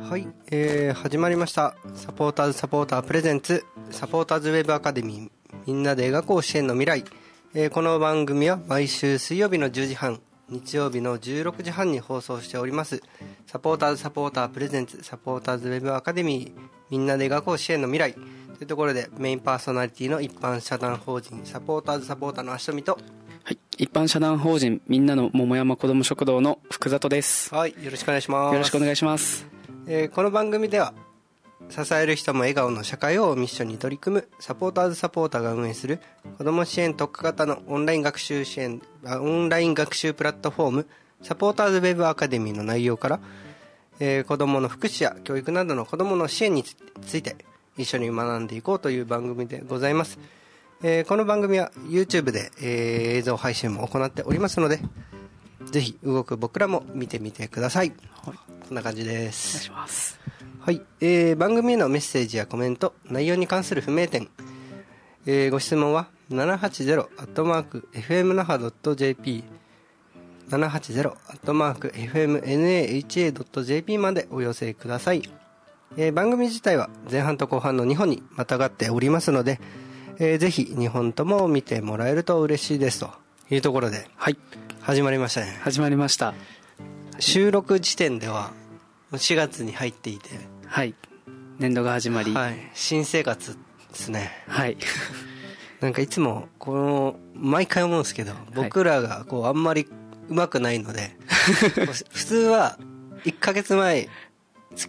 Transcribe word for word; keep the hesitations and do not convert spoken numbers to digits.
はい、えー、始まりましたサポーターズサポータープレゼンツサポーターズウェブアカデミーみんなで描こう支援の未来、えー、この番組は毎週水曜日のじゅうじはん日曜日のじゅうろくじはんに放送しておりますサポーターズサポータープレゼンツサポーターズウェブアカデミーみんなで描こう支援の未来というところで、メインパーソナリティの一般社団法人サポーターズサポーターの足富と、 はい、一般社団法人みんなの桃山子ども食堂の福里です。 はい、よろしくお願いします。 よろしくお願いします。 えー、この番組では支える人も笑顔の社会をミッションに取り組むサポーターズサポーターが運営する子ども支援特化型のオンライン学習支援あオンライン学習プラットフォームサポーターズウェブアカデミーの内容から、えー、子どもの福祉や教育などの子どもの支援について一緒に学んでいこうという番組でございます。えー、この番組は YouTube で、えー、映像配信も行っておりますので、ぜひ動く僕らも見てみてください。はい、こんな感じです。 お願いします。 はい、えー、番組へのメッセージやコメント、内容に関する不明点、えー、ご質問はななはちゼロ アットマーク エフエムナハ ドット ジェーピー ななはちゼロ アットマーク エフエムナハ ドット ジェーピー までお寄せください。えー、番組自体は前半と後半のにほんにまたがっておりますので、えー、ぜひにほんとも見てもらえると嬉しいですというところで、 はい、 始まりましたね。 始まりました。 収録時点ではしがつに入っていて、 はい、年度が始まり、 はい、新生活ですね。 はいなんかいつもこの毎回思うんですけど、僕らがこうあんまりうまくないので普通はいっかげつまえ